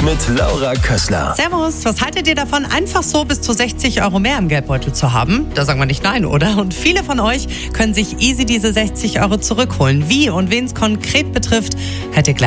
mit Laura Kössler. Servus, was haltet ihr davon, einfach so bis zu 60 Euro mehr im Geldbeutel zu haben? Da sagen wir nicht nein, oder? Und viele von euch können sich easy diese 60 Euro zurückholen. Wie und wen es konkret betrifft, hört ihr gleich.